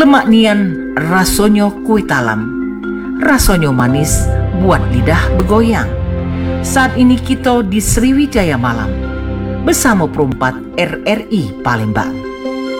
Lemak nian rasonyo kue talam, rasonyo manis buat lidah bergoyang. Saat ini kita di Sriwijaya Malam bersama perempat RRI Palembang.